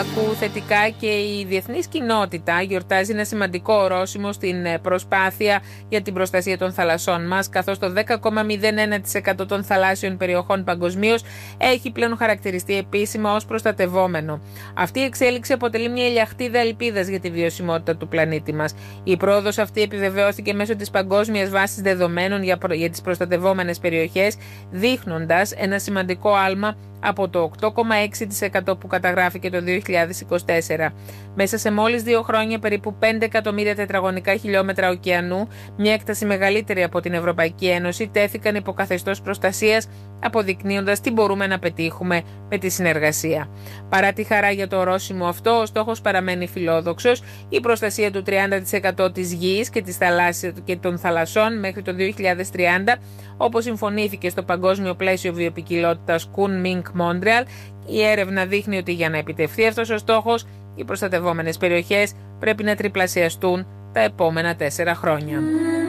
άκου θετικά και η διεθνής κοινότητα γιορτάζει ένα σημαντικό ορόσημο στην προσπάθεια για την προστασία των θαλασσών μας, καθώς το 10,01% των θαλάσσιων περιοχών παγκοσμίως έχει πλέον χαρακτηριστεί επίσημα ως προστατευόμενο. Αυτή η εξέλιξη αποτελεί μια ηλιαχτίδα ελπίδας για τη βιωσιμότητα του πλανήτη μας. Η πρόοδος αυτή επιβεβαιώθηκε μέσω της Παγκόσμιας Βάσης Δεδομένων για τις προστατευόμενες περιοχές, δείχνοντας ένα σημαντικό άλμα από το 8,6% που καταγράφηκε το 2024. Μέσα σε μόλις 2 χρόνια, περίπου 5 εκατομμύρια τετραγωνικά χιλιόμετρα ωκεανού, μια έκταση μεγαλύτερη από την Ευρωπαϊκή Ένωση, τέθηκαν υπό καθεστώς προστασίας, αποδεικνύοντας τι μπορούμε να πετύχουμε με τη συνεργασία. Παρά τη χαρά για το ορόσημο αυτό, ο στόχος παραμένει φιλόδοξος: η προστασία του 30% της γης και των θαλασσών μέχρι το 2030, όπως συμφωνήθηκε στο Παγκόσμιο Πλαίσιο Βιοποικιλότητας Kunming-Montreal. Η έρευνα δείχνει ότι για να επιτευχθεί αυτός ο στόχος, οι προστατευόμενες περιοχές πρέπει να τριπλασιαστούν τα επόμενα 4 χρόνια.